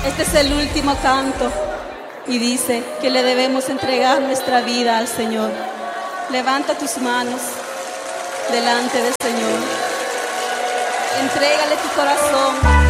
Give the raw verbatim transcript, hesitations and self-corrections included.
Este es el último canto y dice que le debemos entregar nuestra vida al Señor. Levanta tus manos delante del Señor. Entrégale tu corazón.